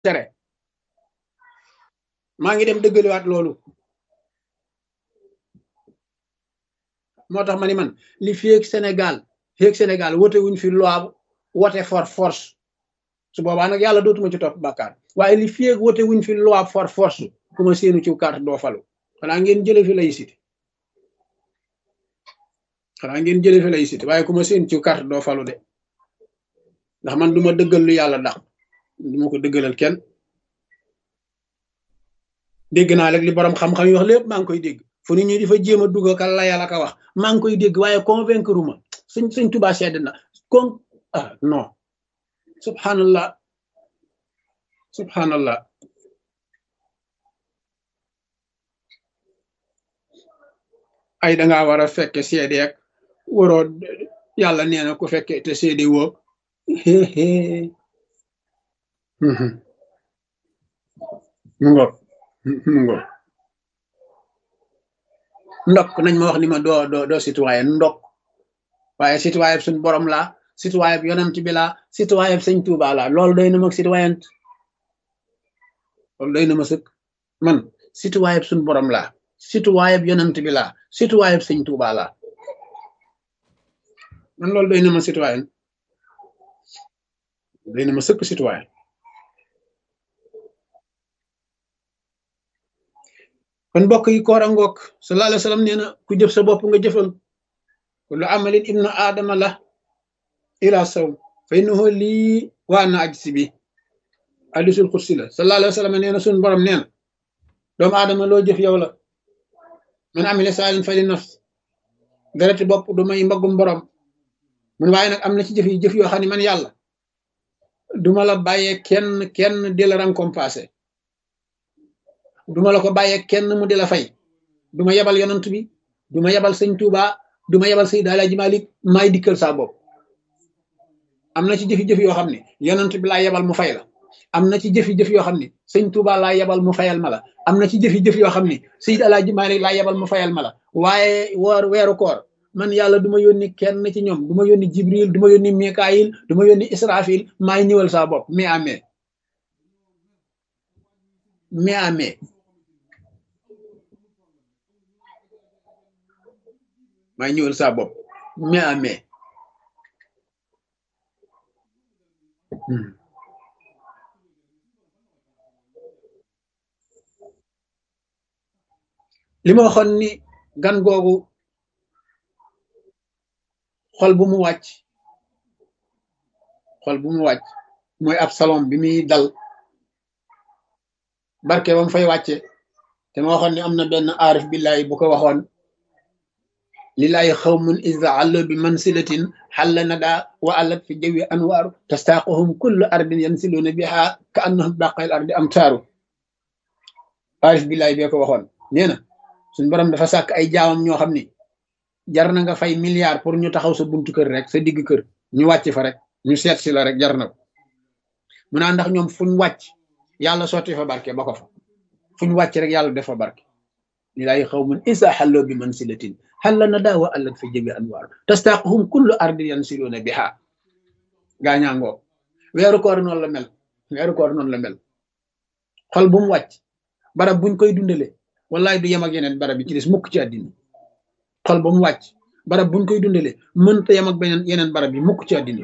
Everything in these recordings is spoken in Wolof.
tere maa ngi dem dëggaliwaat loolu moo tax ma ni man li fii ak Sénégal wote wuñ fi loi wote for force su boobaa nag yàlla dootuma ci topp bàkkaar waaye li fii ak wote wuñ fi loi for force ku ma séenu ci carte doo falu xanaa ngeen jële fi laïcité waaye ku ma séenu ci carte doo falu de ndax man duma dëggal lu yàlla dax duma ko dëggalal kenn dégg naa rek li borom xam-xam yi wax lépp maa ngi koy dégg fu nit ñi di fa jéem a dugg ka la yàlla ka wax maa ngi koy dégg waaye convaincre ma suñ Tuubaa sedd na non subhanallah ay dangaa war a fekke seede ak waroo yàlla nee na ku fekke te seede woo mu ngoog ndokk nañ ma wax ni ma doo citoyen ndokk waaye citoyen suñ borom laa citoyen yonent bi laa citoyen sëñ Tuuba laa loolu doy na ma citoyen loolu doy na ma sëkk man citoyen suñ borom laa citoyen yonent bi laa citoyen sëñ Tuuba laa man loolu doy na ma citoyen doy na ma sëkk citoyen kon mbokk yi koor a ngoog sallallahu alayhi wa sallam nee na ku jëf sa bopp nga jëfal kullu amalin ibnu aadama la ila sawm fa innahu lii wa ana ajzi bi hadiisul qudsi la sallallahu alayhi wa sallam nee na suñu borom nee na doomu aadama loo jëf yow la man amila saalihan fa li nafs dereti bopp du may mbaggum borom mun waaye nag am na ci jëf yoo xam ne man yàlla duma la bàyyee kenn di la récompenser duma la ko bàyyee kenn mu di la fay duma yebal yonant bi duma yebal sëñ Tuuba duma yebal Seydi Alaaji Maalik maay dikkal saa bopp am na ci jëf yoo xam ne yonant bi laa yebal mu fay la am na ci jëf yoo xam ne sëñ Tuuba laa yebal mu fayal ma la am na ci jëf yoo xam ne Seydi Alaaji Maalik laa yebal mu fayal ma la waaye weeru koor man yàlla duma yónni kenn ci ñoom duma yónni Jibril duma yónni Mikaayil duma yónni Israfil maay ñëwal saa bopp mais maay ñëwal saa bopp li ma waxoon ni gan googu xol bu mu wàcc mooy ab salon bi muy dal barke ba mu fay wàcce te ma waxoon ni am na benn aarif billahi bu ko waxoon lillahi xawmun iza allu bi mansilatin xalla nada wa allat fi jawi anwaaru tastaaquhum kullu ardin yansiluuna biha ka annahum baqayl ardi amtaaru aarif billahi bee ko waxoon nee na suñ borom dafa sàkk ay jaamam ñoo xam ni jar na nga fay milliard pour ñu taxaw sa buntu kër rek sa digg kër ñu wàcc fa rek ñu seet si la rek jar na ko mu naa ndax ñoom fuñ wàcc yàlla sotti fa barke ba ko fa fuñ wàcc rek yàlla def fa barke lillahi xawmun isa xalloo bi mansilatin xalla nada wa allat fi jabi anwaar tastaaquhum kullu ardin yansiluuna biha gaañaangoo weeru koor noonu la mel xol bu mu wàcc barab buñ koy dundale wallaay du yem ak yeneen barab yi ci des mukk ci àddina xol ba mu wàcc barab buñ koy dundale mënta yem ak yeneen barab yi mukk ci àddina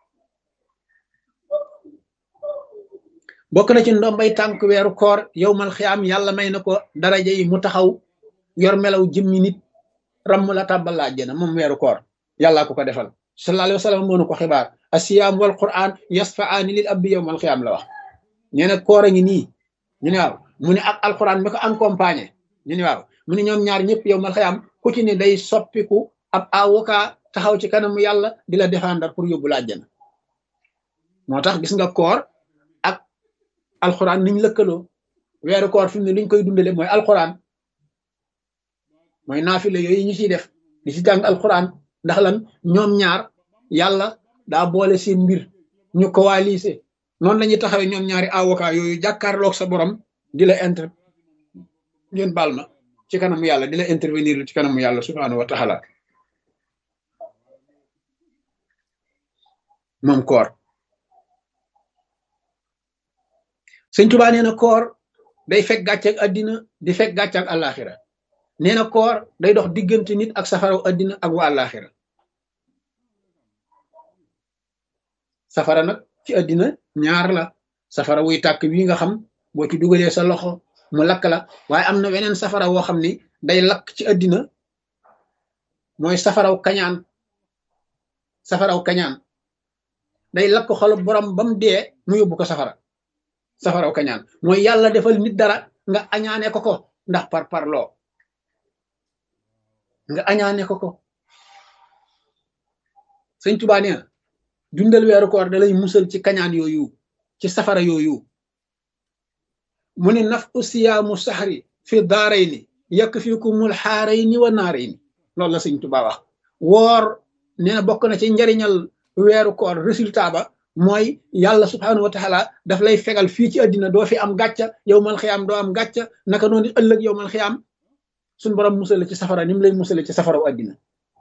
bokk na ci ndombay tànk weeru koor yowmal xiyaam yàlla may na ko daraja yi mu taxaw yor melaw jëmmi nit ramm la tàbbal la àjjana moom weeru koor yàllaa ko defal sallallahu alayhi wa sallam moo nu ko xibaar asiyaam wal quran yasfaani lil abdi yowmal xiyaam la wax nee na koor a ngi nii ñu ne waaw mu ne ak alquran mi ko accompagné ñu ne waaw mu ne ñoom ñaar ñëpp yowmal xiyaam ku ci ne day soppiku ab avocat taxaw ci kanamu yàlla di la défendre pour yóbbu la àjjana moo tax gis nga koor ak alquran niñ lëkkaloo weeru koor fi mu ne liñ koy dundale mooy alquran mooy naafile yooyu ñu ciy def di ci jàng alquran ndax lan ñoom ñaar yàlla daa boole seen mbir ñu coalisé noonu la ñuy taxawee ñoom ñaari avocat yooyu jàkkaarloog sa borom di la ngeen baal ma ci kanamu yàlla di la intervenir ci kanamu yàlla subhanahu wa taala moom koor sëñ Tuubaa nee na koor day fekk gàcceeg àddina di fekk gàcceeg àllaaxira nee na koor day dox diggante nit ak safaraw àddina ak wa àllaaxira safara nag ci àddina ñaar la safara wuy tàkk wi nga xam boo ci dugalee sa loxo mu lakk la waaye am na weneen safara woo xam ni day lakk ci àddina mooy safaraw kañaan day lakk xolu borom ba mu dee mu yóbbu ko safaraw kañaan mooy yàlla defal nit dara nga añaane ko ndax par parloo nga añaane ko sëñ Tuubaa nee na dundal weeru koor da lay musal ci kañaan yooyu ci safara yooyu mu ne naf usiyaamu saxri fi daarayni yakfikumul xaarayni wa naarayni loolu la sëñ Tuubaa wax woor nee na bokk na ci njariñal weeru koor résultat ba mooy yàlla subhaanahu wa taala daf lay fegal fii ci àddina doo fi am gàcca yow mal xiyaam doo am gàcca naka noonu ëllëg yow mal xiyaam suñ borom musale ci safara ni mu lay musale ci safaraw àddina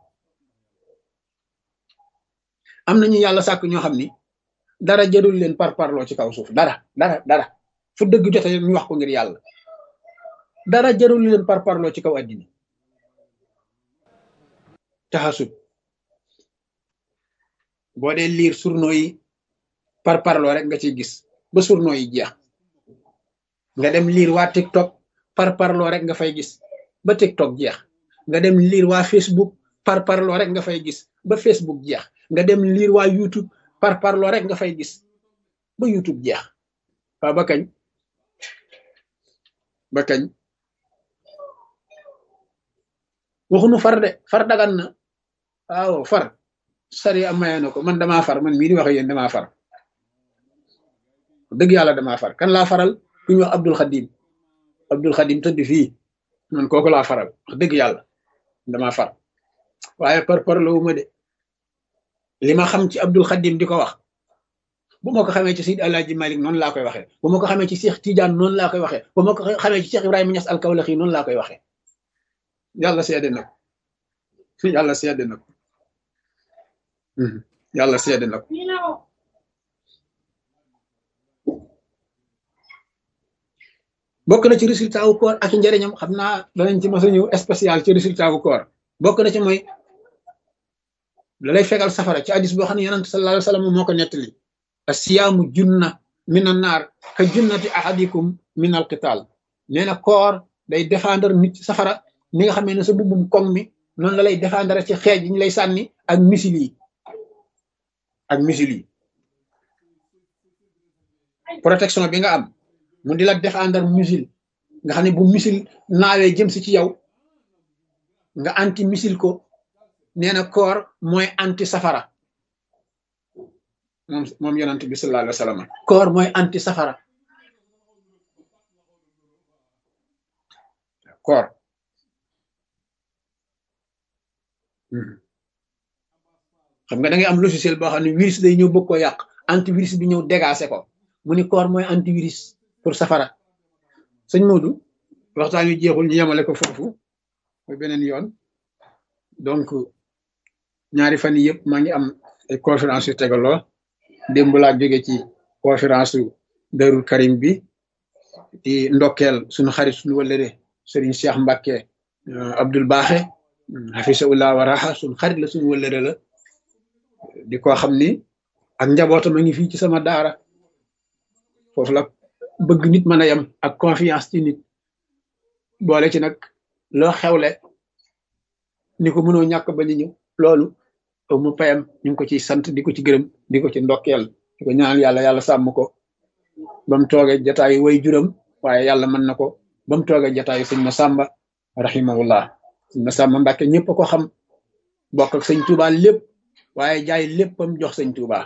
am nañu yàlla sàkk ñoo xam ni dara jërul leen par parloo ci kaw suuf dara fu dëgg jote ñu wax ko ngir yàlla dara jërul leen par parloo ci kaw àddina taxasub boo dee liir journaux yi par parloo rek nga ciy gis ba journaux yi jeex nga dem liir waa TikTok par parloo rek nga fay gis ba TikTok jeex nga dem liir waa Facebook par parloo rek nga fay gis ba Facebook jeex nga dem liir waa YouTube par parloo rek nga fay gis ba YouTube jeex waaw ba kañ waxunu far de far dagan na waaw far sari am maye na ko man damaa far man mii di wax yéen damaa far dëgg yàlla damaa far kan laa faral ku ñu wax Abdul Xadim tëdd fii man kooku laa faral wax dëgg yàlla damaa far waaye par lowuma de li ma xam ci Abdul Xadim di ko wax bu ma ko xamee ci Seydi Alaaji Malik noonu laa koy waxee bu ma ko xamee ci Cheikh Tidiane noonu laa koy waxee bu ma ko xamee ci Cheikh Ibrahima Niass al-Kawlaxi noonu laa koy waxee yàlla seede na ko yàlla seede na ko yàlla seede na ko bokk na ci résultat wu koor ak njëriñam xam naa danañ ci mos a ñëw spécial ci résultat wu koor bokk na ci mooy da lay fegal safara ci hadis boo xam ne yonent sallallahu alayhi wa sallam moo ko nettali asiyaamu junna min an naar ka junnati ahadikum min al qital nee na koor day défendre nit ci safara ni nga xamee ne sa bubbum koŋ mi noonu la lay défendre ci xeej yi ñu lay sànni ak misil yi protection bi nga am mu di la défendre missile nga xam ne bu missile naawee jëm si ci yow nga anti missile ko nee na koor mooy anti safara moom yonent bi sallallahu alayhi wa sallam koor mooy anti safara koor xam nga da ngay am logiciel boo xam ne virus day ñëw bëgg ko yàq antivirus bi ñëw dégagé ko mu ni koor mooy antivirus pour safara sëñ Modou waxtaan wi jeexul ñu yemale ko foofu mooy beneen yoon donc ñaari fan yi yëpp maa ngi am ay conférence yu tegaloo démb laa jóge ci conférence yu Darou Karim bi di ndokkeel suñu xarit suñu wëllëre Serigne Cheikh Mbacke Abdoul Baaxe hafisahullah wa raha suñu xarit la suñu wëllëre la di ko xam ni ak njabootam a ngi fii ci sama daara foofu la bëgg nit mën a yem ak confiance ci nit boole ci nag loo xewle ni ko mënoo ñàkk ba ñu ñëw loolu mu payam ñu ngi ko ciy sant di ko ci gërëm di ko ci ndokkeel di ko ñaanal yàlla sàmm ko ba mu toogee jataayu way juram waaye yàlla mën na ko ba mu toogee jataayu sëñ Masamba rahimahullah sëñ Masamba Mbàkke ñëpp a ko xam bokk ak sëñ Touba lépp waaye jaay léppam jox sëñ Touba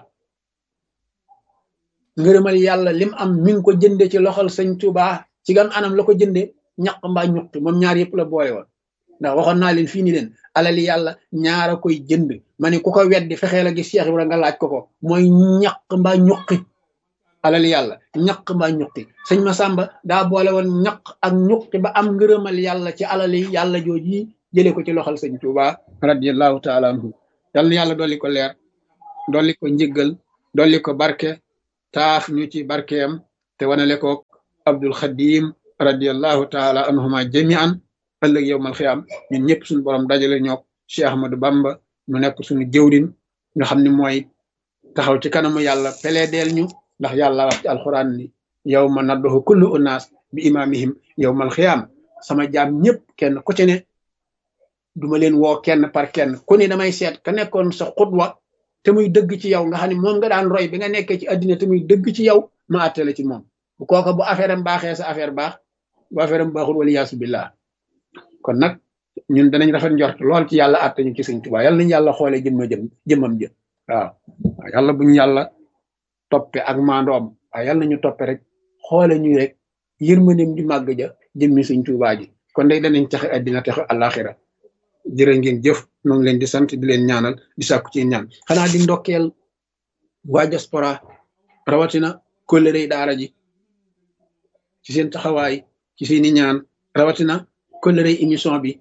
ngërëmal yàlla lim am mi ngi ko jënde ci loxol sëñ Touba ci gan anam la ko jënde ñaq mbaa ñuqtu moom ñaar yëpp la boole woon ndax waxoon naa leen fii ni leen alali yàlla ñaara koy jënd ma ne ku ko weddi fexee la gis Cheikh Ibra nga laaj ko mooy ñaq mbaa ñuqi alali yàlla ñaq mbaa ñuqi sëñ Masamba daa boole woon ñaq ak ñuqi ba am ngërëmal yàlla ci alali yàlla jooji jële ko ci loxol sëñ Touba radiyallahu taala anhu yal na yàlla dolli ko leer dolli ko njëggal dolli ko barke taaf ñu ci barkeem te te wanale ko Abdul Xadim radiallahu taala anhuma jamian ëllëg yowmal xiyaam ñun ñëpp suñu borom dajale ñoo Cheikh Ahmadou Bamba mu nekk suñu jëwrin nga xam ne mooy taxaw ci kanamu yàlla peleedeel ñu ndax yàlla wax ci alquran ni yawma nadduhu kullu unaas bi imaamihim yowmal xiyaam sama jaam ñëpp kenn ku ci ne duma leen woo kenn par kenn ku ne damay seet ka nekkoon sa xutwa te muy dëgg ci yow nga xam ne moom nga daan roy bi nga nekkee ci àddina te muy dëgg ci yow ma àttale ci moom bu kooka bu affaire am baaxee sa affaire baax bu affaire am baaxul wala yaasu billah kon nag ñun danañ rafet njort lool ci yàlla àtte ñu ci sëñ Tuubaa yàlla nañu yàlla xoolee jëmmam jë waaw yàlla buñu yàlla toppe ak maandoom waaye yàlla nañu toppe rek xoole ñu rek yërmandeem ju màgg ja jëmmi sëñ Tuubaa ji kon day danañ taxe àddina taxe àllaaxira jërë ngeen jëf ñoo ngi leen di sant di leen ñaanal di sàkku ci ñaan xanaa di ndokkeel waa diaspora rawatina kóllëre daara ji ci seen taxawaay ci seeni ñaan rawatina kóllëre émission bi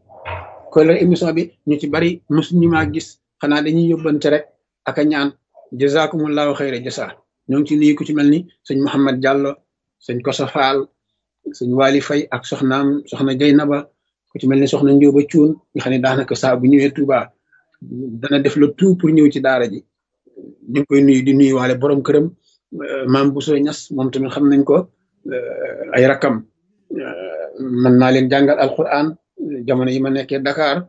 ñu ci bari mosuñu maa gis xanaa dañuy yóbbante rek ak a ñaan jazakumullahu xayra jasa ñoo ngi ci nuyu ku ci mel ni sëñ Mouhamed Diallo sëñ Kosa Fall sëñ Wali Fay ak soxna Jeynaba ku ci mel ni soxna Njóoba Cuun nga xam ne daanaka saa bu ñëwee Touba dana def le tout pour ñëw ci daara ji ñu ngi koy nuyu di nuyu waale borom këram maam Bousso Ñas moom tamit xam nañ ko ay rakam mën naa leen jàngal alquran jamono yi ma nekkee Dakar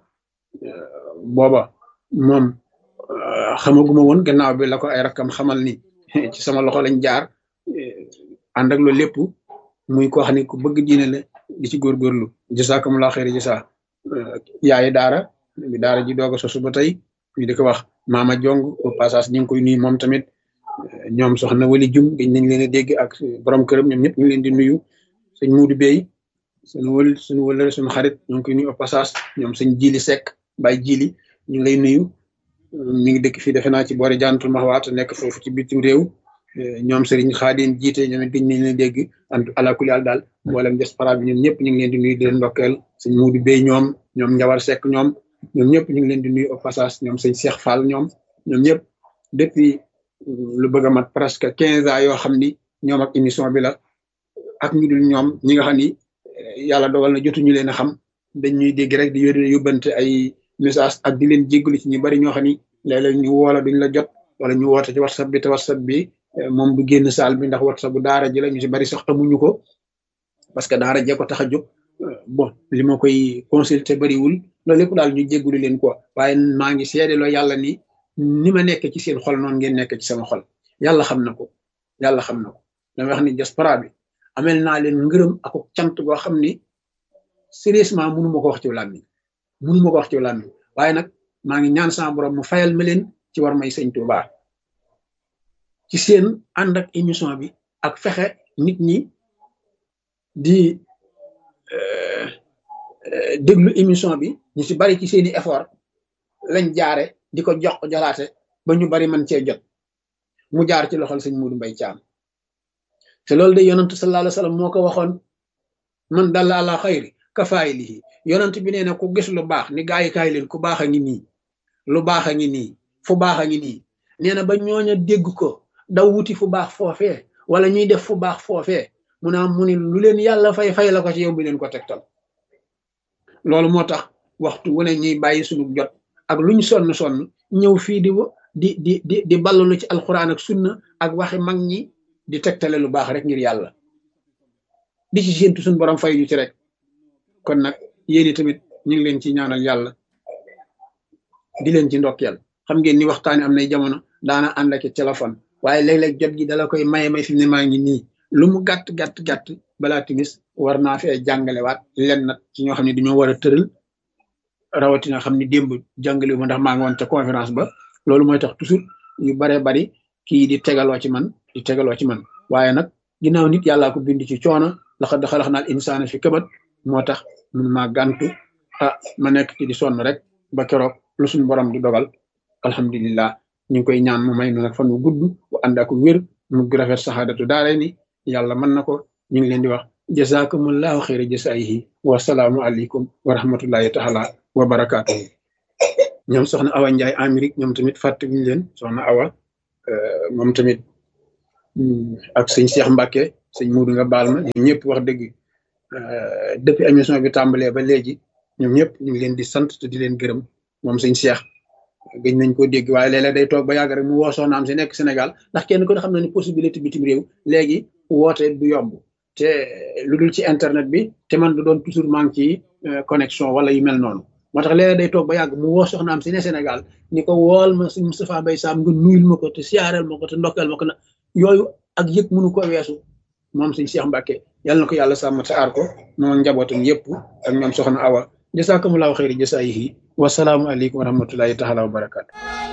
booba moom xamaguma woon gannaaw bi la ko ay rakam xamal ni ci sama loxo lañ jaar ànd ak loolu lépp muy koo xam ne ku bëgg diine la di ci góorgóorlu jasakumulaa xeeri jasa yaayi daara bi daara ji doog a sosu ba tey ñu di ko wax Maama Jong au passage ñu ngi koy nuyu moom tamit ñoom soxna Wali Jum gëj nañ leen a dégg ak borom këram ñoom ñëpp ñu ngi leen di nuyu sëñ Muudu Bey suñu wëlëre suñu xarit ñu ngi koy nuyu au passage ñoom sëñ Jili Seck Baye Jili ñu ngi lay nuyu mi ngi dëkk fii defe naa ci boori Jantul Mahwaat nekk foofu ci bitim réew ñoom Serigne Xaadim jiite ñoom it gëj nañ leen dégg antu alakuli yàlla daal mboolem diaspora bi ñoom ñëpp ñu ngi leen di nuyu di leen ndokkeel sëñ Muudu Bey ñoom Njawar Seck ñoom ñëpp ñu ngi leen di nuyu au passage ñoom sëñ Cheikh Fall ñoom ñëpp depuis lu bëgg a mat presque 15 ans yoo xam ni ñoom ak émission bi la ak ñu dul ñoom ñi nga xam ni yàlla dogal na jotuñu leen a xam dañ ñuy dégg rek di yóbbante ay message ak di leen jéggalu ci ñu bari ñoo xam ni léeg-léeg ñu woola duñ la jot wala ñu woote ci whatsapp bi te whatsapp bi moom du génn saal bi ndax whatsapp bu daara ji la ñu ci bari sax amuñu ko parce que daara jee ko tax a jóg bon li ma koy consulter bariwul loolu lépp daal ñu jéggalu leen ko waaye maa ngi seedeloo yàlla ni ma nekk ci seen xol noonu ngeen nekk ci sama xol yàlla xam na ko dama wax ni diaspora bi amel naa leen ngërëm ak cant goo xam ni sérieusement mënu ma ko wax ci làmmiñ waaye nag maa ngi ñaan sama borom mu fayal ma leen ci war may sëñ Tuubaa ci seen ànd ak émission bi ak fexe nit ñi di déglu émission bi ñu ci bari ci seeni effort lañ jaare di ko jolaate ba ñu bari man cee jot mu jaar ci loxol sëñ Muudu Mbay Caam te loolu de yonantu sallallahu alayhi wa sallam moo ko waxoon man dalla ala xayri kafaayilihi yonant bi nee na ku gis lu baax ni gaa yi kaay leen ku baax a ngi nii lu baax a ngi nii fu baax a ngi nii nee na ba ñooña dégg ko daw wuti fu baax foofee wala ñuy def fu baax foofee mu ni lu leen yàlla fay la ko ci yow bi leen ko tegtal loolu moo tax waxtu wu ne ñuy bàyyi suñu jot ak luñ sonn ñëw fii di ballalu ci alquran ak sunna ak waxi mag ñi di tegtale lu baax rek ngir yàlla di ci séentu suñu borom fay ñu ci rek kon nag yéen tamit ñu ngi leen ci ñaanal yàlla di leen ci ndokkeel xam ngeen ni waxtaani am nay jamono daana ànd ak téléphone waaye léeg-léeg jot gi dala koy may fi mu ne maa ngi nii lu mu gàtt balaa timis war naa fee jàngalewaat len nag ci ñoo xam ne dañoo war a tëral rawatina xam ni démb jàngale ma ndax maa ngi woon ca conférence ba loolu mooy tax toujours yu baree bari kii di tegaloo ci man waaye nag ginnaaw nit yàllaa ko bind ci coono laqad xalaqnal insaana fi kabad moo tax mun maa gàntu ma nekk ci di sonn rek ba keroog lu suñu borom di dogal alhamdulillah ñu ngi koy ñaan mu may nu nag fan wu gudd bu ànd ak wér mu rafet saxaadatu daare ni yàlla mën na ko ñu ngi leen di wax jazakumullahu xayra jasaayihi wa salaamu aleykum wa rahmatullahi taala wa barakaatuhu ñoom soxna Awa Njaay Amérique ñoom tamit fàttewuñu leen soxna Awa moom tamit ak sëñ Cheikh Mbacke sëñ Moudou nga baal ma ñoom ñëpp wax dëgg depuis émission bi tàmbalee ba léegi ñoom ñëpp ñu ngi leen di sant te di leen gërëm moom sëñ Cheikh gëj nañ ko dégg waaye léeg-léeg day toog ba yàgg rek mu woo soxnaam si nekk Sénégal ndax kenn ko ne xam na ni possibilité bitim réew léegi woote du yomb te lu dul ci internet bi te man du doon toujours maa ngi ci connexion wala yu mel noonu moo tax léeg-léeg day toog ba yàgg mu woo soxnaam si ne Sénégal ni ko wool ma sëñ Moustapha Mbaye Sam nga nuyul ma ko te siyaareel ma ko te ndokkeel ma ko na yooyu ak yëg mënu ko weesu moom sëñ Cheikh Mbacke yàlla na ko yàlla sàmm te aar ko moom njabootam yëpp ak ñoom soxna Awa jasaakumulaahu xayri jasaayihi wasalaamu aleykum wa rahmatullahi taala wa barakaatu